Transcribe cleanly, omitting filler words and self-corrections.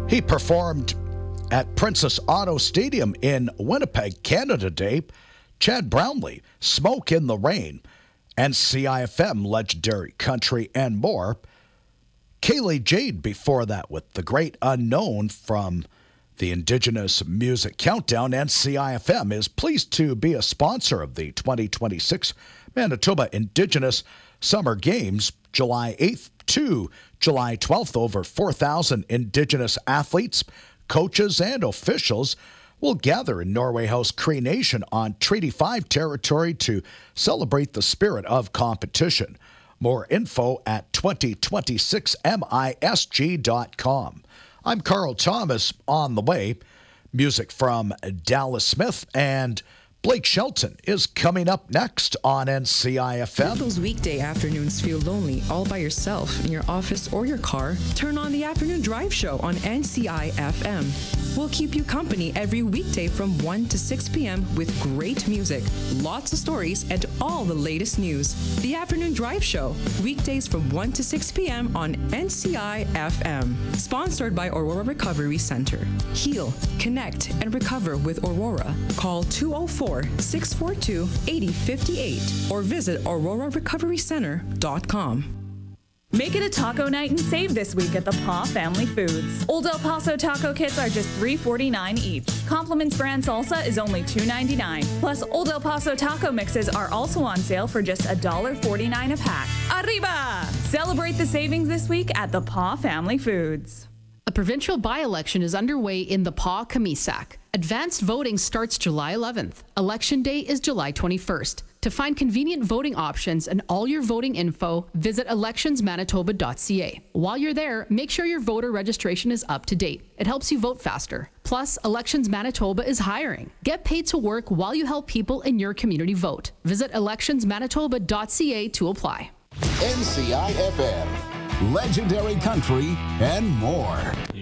He performed at Princess Auto Stadium in Winnipeg, Canada Day. Chad Brownlee, Smoke in the Rain, and CIFM, Legendary Country, and more. Kaylee Jade before that with The Great Unknown from the Indigenous Music Countdown. And CIFM is pleased to be a sponsor of the 2026 Manitoba Indigenous Summer Games, July 8th to July 12th. Over 4,000 Indigenous athletes, coaches, and officials will gather in Norway House Cree Nation on Treaty 5 territory to celebrate the spirit of competition. More info at 2026misg.com. I'm Carl Thomas. On the way, music from Dallas Smith and Blake Shelton is coming up next on NCIFM. If those weekday afternoons feel lonely all by yourself in your office or your car, turn on the Afternoon Drive Show on NCIFM. We'll keep you company every weekday from 1 to 6 p.m. with great music, lots of stories, and all the latest news. The Afternoon Drive Show, weekdays from 1 to 6 p.m. on NCIFM. Sponsored by Aurora Recovery Center. Heal, connect, and recover with Aurora. Call 204-642-8058 or visit aurorarecoverycenter.com. Make it a taco night and save this week at the Paw Family Foods. Old El Paso taco kits are just $3.49 each. Compliments brand salsa is only $2.99. Plus, Old El Paso taco mixes are also on sale for just $1.49 a pack. Arriba! Celebrate the savings this week at the Paw Family Foods. A provincial by-election is underway in the Paw-Kamisak. Advanced voting starts July 11th. Election day is July 21st. To find convenient voting options and all your voting info, visit electionsmanitoba.ca. While you're there, make sure your voter registration is up to date. It helps you vote faster. Plus, Elections Manitoba is hiring. Get paid to work while you help people in your community vote. Visit electionsmanitoba.ca to apply. NCIFM, Legendary Country, and more.